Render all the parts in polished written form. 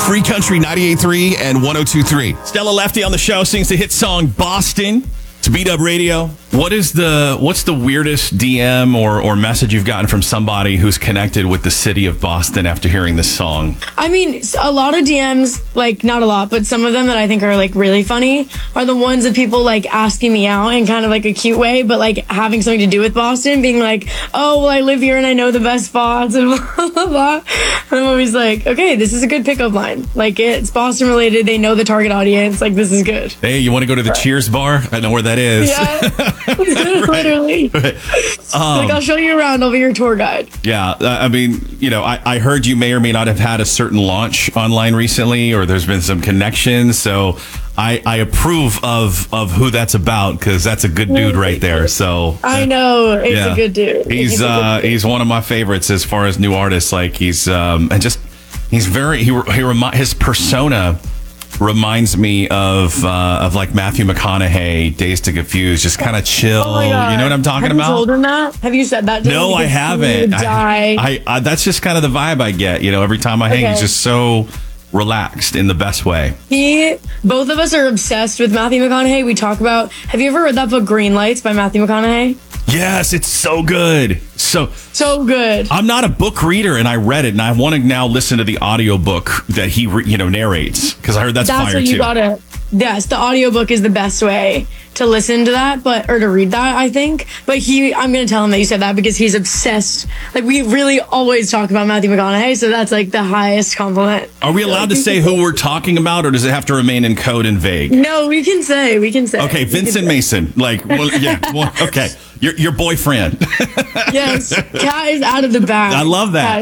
Free Country 98.3 and 102.3. Stella Lefty on the show sings the hit song Boston. It's Beat Up Radio. What's the weirdest DM or message you've gotten from somebody who's connected with the city of Boston after hearing this song? I mean, a lot of DMs, like not a lot, but some of them that I think are like really funny are the ones of people like asking me out in kind of like a cute way, but like having something to do with Boston, being like, oh, well, I live here and I know the best spots and blah, blah, blah. And I'm always like, okay, this is a good pickup line. Like it's Boston related. They know the target audience. Like this is good. Hey, you want to go to the Cheers bar? I know where that is. Yeah. Literally. Like I'll show you around. I'll be your tour guide. Yeah. I mean, you know, I heard you may or may not have had a certain launch online recently, or there's been some connections. So I approve of who that's about, because that's a good dude right there. So I know he's a good dude. He's one of my favorites as far as new artists. Like he's his persona reminds me of like Matthew McConaughey, Days to Confuse, just kind of chill. Oh my God. You know what I'm talking about? Have you told him that? Have you said that to him? No, I haven't. I that's just kind of the vibe I get. You know, every time I hang, he's just so relaxed in the best way. Both of us are obsessed with Matthew McConaughey. We talk about, have you ever read that book Green Lights by Matthew McConaughey? Yes, it's so good. So good. I'm not a book reader, and I read it, and I want to now listen to the audiobook that he narrates, because I heard that's fire what you too. Gotta, yes, the audiobook is the best way to listen to that, or to read that, I think. But I'm going to tell him that you said that, because he's obsessed. Like, we really always talk about Matthew McConaughey, so that's like the highest compliment. Are we allowed to say who we're talking about, or does it have to remain in code and vague? No, we can say. Okay, Vincent Mason. Like, well, yeah, well, okay. Your boyfriend. Yes, Kat is out of the bag. I love that.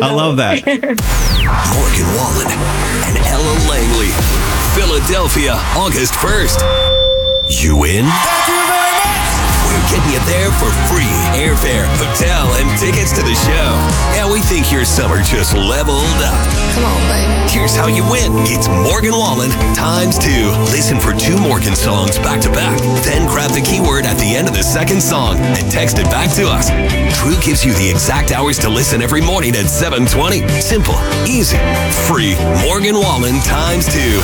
Morgan Wallen and Ella Langley. Philadelphia, August 1st. You in? Thank you very much. We're getting you there for free airfare, hotel, and tickets to the show. Yeah, we think your summer just leveled up. Come on, baby. Here's how you win. It's Morgan Wallen times 2. Listen for 2 Morgan songs back to back. Then grab the keyword at the end of the second song and text it back to us. True gives you the exact hours to listen every morning at 7:20. Simple, easy, free. Morgan Wallen times 2.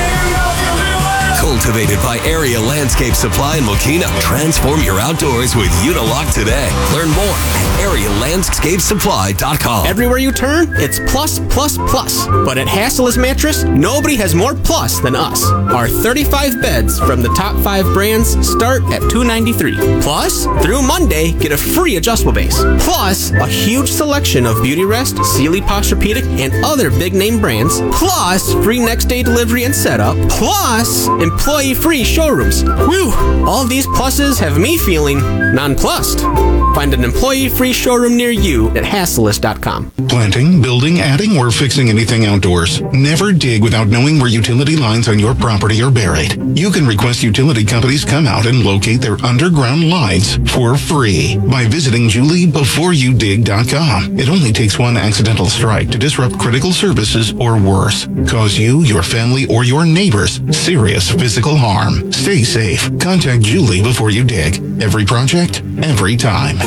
Cultivated by Area Landscape Supply in Mokina. Transform your outdoors with Unilock today. Learn more at arealandscapesupply.com. Everywhere you turn, it's plus, plus, plus. But at Hassellus Mattress, nobody has more plus than us. Our 35 beds from the top 5 brands start at $293. Plus, through Monday, get a free adjustable base. Plus, a huge selection of Beautyrest, Sealy Posturepedic, and other big-name brands. Plus, free next-day delivery and setup. Plus, employee-free showrooms. Whew! All these pluses have me feeling nonplussed. Find an employee-free showroom near you at Hassellus.com. Planting, building, adding, or fixing anything outdoors. Never dig without knowing where utility lines on your property are buried. You can request utility companies come out and locate their underground lines for free by visiting JulieBeforeYouDig.com. It only takes one accidental strike to disrupt critical services or worse, cause you, your family, or your neighbors serious physical harm. Stay safe. Contact Julie before you dig. Every project, every time.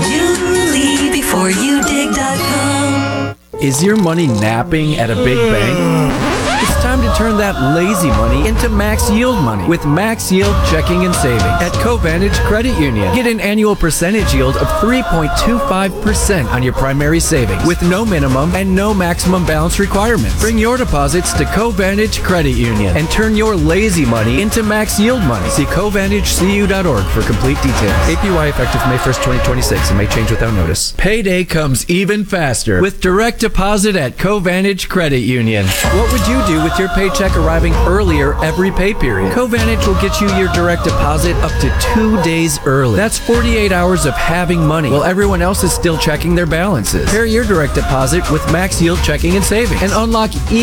JulieBeforeYouDig.com. Is your money napping at a big bank? It's time to turn that lazy money into max yield money with Max Yield Checking and Savings at Covantage Credit Union. Get an annual percentage yield of 3.25% on your primary savings with no minimum and no maximum balance requirements. Bring your deposits to Covantage Credit Union and turn your lazy money into max yield money. See CovantageCU.org for complete details. APY effective May 1st, 2026 and may change without notice. Payday comes even faster with direct deposit at Covantage Credit Union. What would you do with your paycheck arriving earlier every pay period? Covantage will get you your direct deposit up to 2 days early. That's 48 hours of having money while everyone else is still checking their balances. Pair your direct deposit with Max Yield Checking and Savings and unlock